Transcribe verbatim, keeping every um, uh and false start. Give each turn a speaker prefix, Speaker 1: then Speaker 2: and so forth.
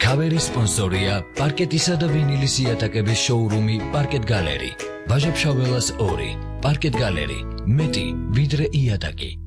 Speaker 1: ქავერის სპონსორია პარკეტისა და ვინილის იატაკების შოურუმი პარკეტ გალერი. ბაჟაფშაველას ორი. პარკეტ გალერი. მეტი ვიდრე იატაკი.